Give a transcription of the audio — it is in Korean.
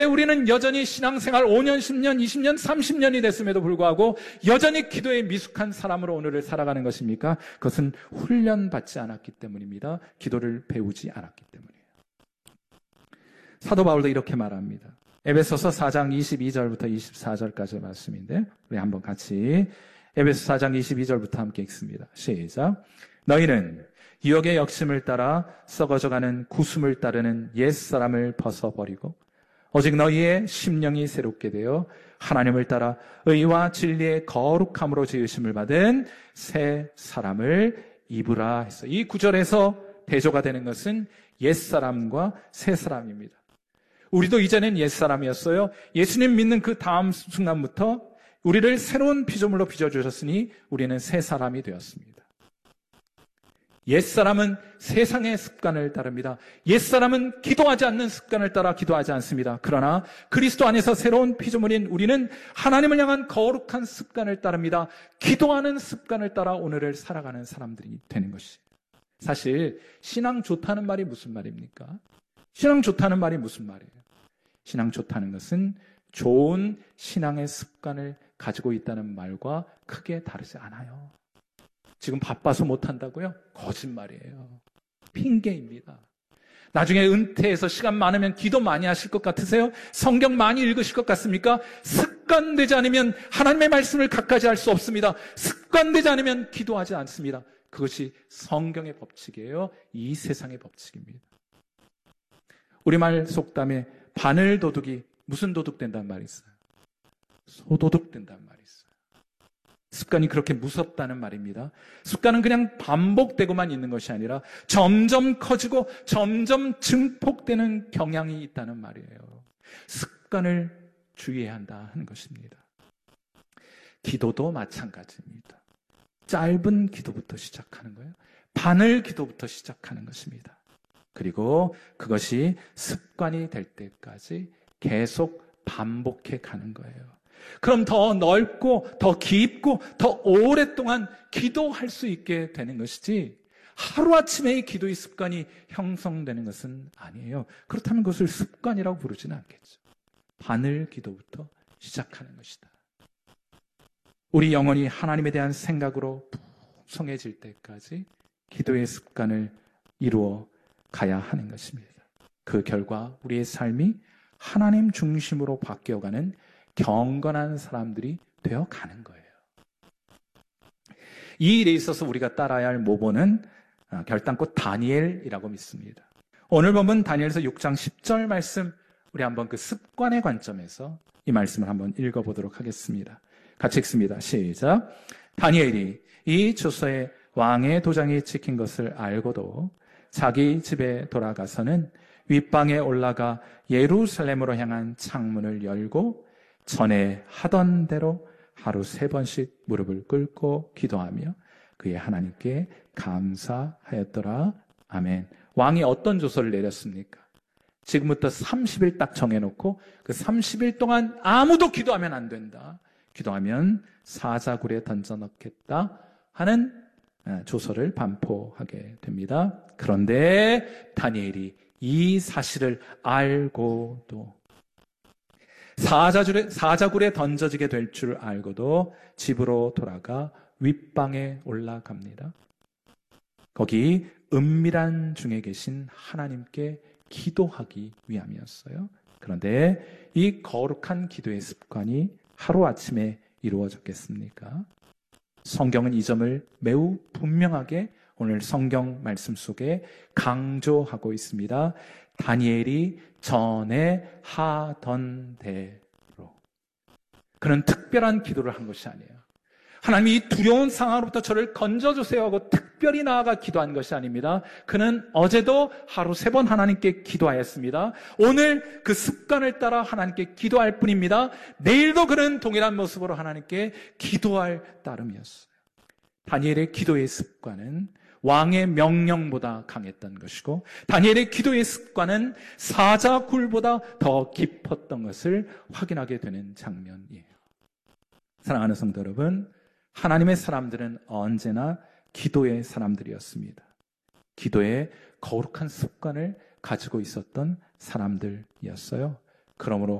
우리는 여전히 신앙생활 5년, 10년, 20년, 30년이 됐음에도 불구하고 여전히 기도에 미숙한 사람으로 오늘을 살아가는 것입니까? 그것은 훈련받지 않았기 때문입니다. 기도를 배우지 않았기 때문이에요. 사도 바울도 이렇게 말합니다. 에베소서 4장 22절부터 24절까지 말씀인데 우리 한번 같이 에베소 4장 22절부터 함께 읽습니다. 시작. 너희는 유혹의 역심을 따라 썩어져가는 구슴을 따르는 옛사람을 벗어버리고 오직 너희의 심령이 새롭게 되어 하나님을 따라 의와 진리의 거룩함으로 지으심을 받은 새 사람을 입으라 했어. 이 구절에서 대조가 되는 것은 옛사람과 새 사람입니다. 우리도 이전엔 옛사람이었어요. 예수님 믿는 그 다음 순간부터 우리를 새로운 피조물로 빚어주셨으니 우리는 새 사람이 되었습니다. 옛사람은 세상의 습관을 따릅니다. 옛사람은 기도하지 않는 습관을 따라 기도하지 않습니다. 그러나 그리스도 안에서 새로운 피조물인 우리는 하나님을 향한 거룩한 습관을 따릅니다. 기도하는 습관을 따라 오늘을 살아가는 사람들이 되는 것이에요. 사실 신앙 좋다는 말이 무슨 말입니까? 신앙 좋다는 말이 무슨 말이에요? 신앙 좋다는 것은 좋은 신앙의 습관을 가지고 있다는 말과 크게 다르지 않아요. 지금 바빠서 못한다고요? 거짓말이에요. 핑계입니다. 나중에 은퇴해서 시간 많으면 기도 많이 하실 것 같으세요? 성경 많이 읽으실 것 같습니까? 습관되지 않으면 하나님의 말씀을 갖가지 할 수 없습니다. 습관되지 않으면 기도하지 않습니다. 그것이 성경의 법칙이에요. 이 세상의 법칙입니다. 우리말 속담에 바늘 도둑이 무슨 도둑 된다는 말이 있어요? 소도둑 된다는 말이 있어요. 습관이 그렇게 무섭다는 말입니다. 습관은 그냥 반복되고만 있는 것이 아니라 점점 커지고 점점 증폭되는 경향이 있다는 말이에요. 습관을 주의해야 한다 하는 것입니다. 기도도 마찬가지입니다. 짧은 기도부터 시작하는 거예요. 바늘 기도부터 시작하는 것입니다. 그리고 그것이 습관이 될 때까지 계속 반복해 가는 거예요. 그럼 더 넓고 더 깊고 더 오랫동안 기도할 수 있게 되는 것이지 하루아침에 이 기도의 습관이 형성되는 것은 아니에요. 그렇다면 그것을 습관이라고 부르지는 않겠죠. 바늘 기도부터 시작하는 것이다. 우리 영혼이 하나님에 대한 생각으로 풍성해질 때까지 기도의 습관을 이루어 가야 하는 것입니다. 그 결과 우리의 삶이 하나님 중심으로 바뀌어가는 경건한 사람들이 되어 가는 거예요. 이 일에 있어서 우리가 따라야 할 모본은 결단코 다니엘이라고 믿습니다. 오늘 본문 다니엘서 6장 10절 말씀 우리 한번 그 습관의 관점에서 이 말씀을 한번 읽어보도록 하겠습니다. 같이 읽습니다. 시작. 다니엘이 이 주서에 왕의 도장이 찍힌 것을 알고도 자기 집에 돌아가서는 윗방에 올라가 예루살렘으로 향한 창문을 열고 전에 하던 대로 하루 3번씩 무릎을 꿇고 기도하며 그의 하나님께 감사하였더라. 아멘. 왕이 어떤 조서를 내렸습니까? 지금부터 30일 딱 정해놓고 그 30일 동안 아무도 기도하면 안 된다. 기도하면 사자굴에 던져 넣겠다 하는 조서를 반포하게 됩니다. 그런데 다니엘이 이 사실을 알고도 사자굴에 던져지게 될 줄 알고도 집으로 돌아가 윗방에 올라갑니다. 거기 은밀한 중에 계신 하나님께 기도하기 위함이었어요. 그런데 이 거룩한 기도의 습관이 하루아침에 이루어졌겠습니까? 성경은 이 점을 매우 분명하게 오늘 성경 말씀 속에 강조하고 있습니다. 다니엘이 전에 하던 대로. 그는 특별한 기도를 한 것이 아니에요. 하나님이 이 두려운 상황으로부터 저를 건져주세요 하고 특별히 나아가 기도한 것이 아닙니다. 그는 어제도 하루 3번 하나님께 기도하였습니다. 오늘 그 습관을 따라 하나님께 기도할 뿐입니다. 내일도 그는 동일한 모습으로 하나님께 기도할 따름이었어요. 다니엘의 기도의 습관은 왕의 명령보다 강했던 것이고 다니엘의 기도의 습관은 사자굴보다 더 깊었던 것을 확인하게 되는 장면이에요. 사랑하는 성도 여러분, 하나님의 사람들은 언제나 기도의 사람들이었습니다. 기도의 거룩한 습관을 가지고 있었던 사람들이었어요. 그러므로